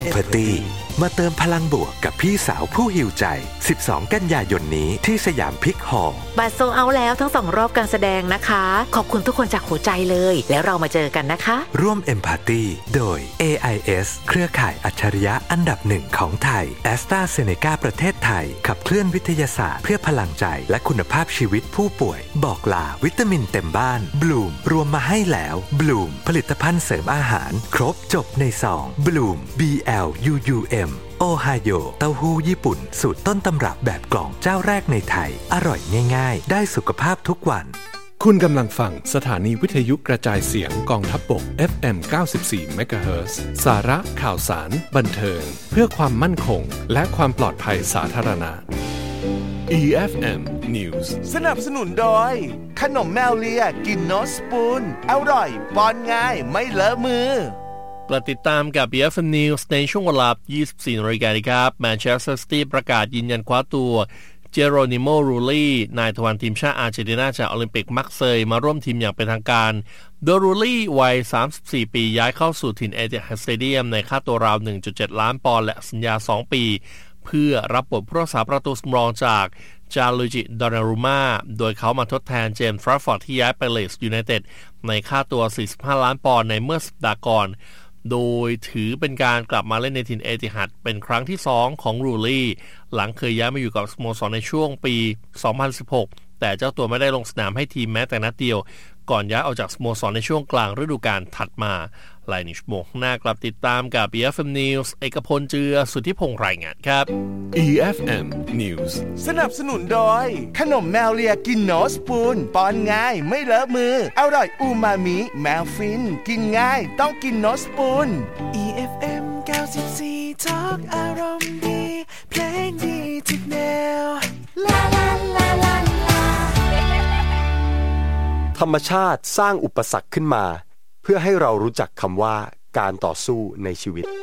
Empathy มาเติมพลังบวกกับพี่สาวผู้หิวใจ12กันยายนนี้ที่สยามพิกฮอลล์บัตรโซลด์เอาท์แล้วทั้ง2รอบการแสดงนะคะขอบคุณทุกคนจากหัวใจเลยแล้วเรามาเจอกันนะคะร่วม Empathy โดย AIS เครือข่ายอัจฉริยะอันดับ1ของไทย AstraZeneca ประเทศไทยขับเคลื่อนวิทยาศาสตร์เพื่อพลังใจและคุณภาพชีวิตผู้ป่วยบอกลาวิตามินเต็มบ้าน Bloom รวมมาให้แล้ว Bloom ผลิตภัณฑ์เสริมอาหารครบจบในซอง Bloom BLUUM โอไฮโอเต้าหู้ญี่ปุ่นสูตรต้นตำรับแบบกล่องเจ้าแรกในไทยอร่อยง่ายๆได้สุขภาพทุกวันคุณกำลังฟังสถานีวิทยุกระจายเสียงกองทัพบก FM 94 MHz สาระข่าวสารบันเทิงเพื่อความมั่นคงและความปลอดภัยสาธารณะ EFM News สนับสนุนโดยขนมแมวเลียกินโนสปูนอร่อยป้อนง่ายไม่เลอะมือกลับติดตามกับ EFM News ในช่วงเวลา 24 น.ครับแมนเชสเตอร์ซิตี้ประกาศยืนยันคว้าตัวเจโรนิโม รูลี่นายทวารทีมชาติอาร์เจนตินาจากโอลิมปิกมักเซย์มาร่วมทีมอย่างเป็นทางการโดยรูลี่วัย 34 ปีย้ายเข้าสู่ถิ่นเอติฮัดสเตเดียมในค่าตัวราว 1.7 ล้านปอนด์และสัญญา 2 ปีเพื่อรับบทผู้รักษาประตูสำรองจากจาลูจิ ดอนนารุม่าโดยเขามาทดแทนเจมส์ แฟรดฟอร์ดที่ย้ายไปเลสยูไนเต็ดในค่าตัว 45 ล้านปอนด์ในเมื่อสัปดาห์ก่อนโดยถือเป็นการกลับมาเล่นในถิ่นเอติฮัดเป็นครั้งที่2ของรูลี่หลังเคยย้ายมาอยู่กับสโมสรในช่วงปี 2016 แต่เจ้าตัวไม่ได้ลงสนามให้ทีมแม้แต่นัดเดียวก่อนย้ายออกจากสโมสรในช่วงกลางฤดูกาลถัดมาหลายชั่วโมงหน้ากลับติดตามกับ EFM News เอกพลเจือสุทธิพงษ์รายงานครับ EFM News สนับสนุนโดยขนมแมวเลียกินโนสปูนป้อนง่ายไม่เลอะมืออร่อยอูมามิแมวฟินกินง่ายต้องกินโนสปูน EFM 94 Talk อารมณ์ดีเพลงดีทุกแนวลาลาลาลาธรรมชาติสร้างอุปสรรคขึ้นมาเพื่อให้เรารู้จักคำว่าการต่อสู้ในชีวิต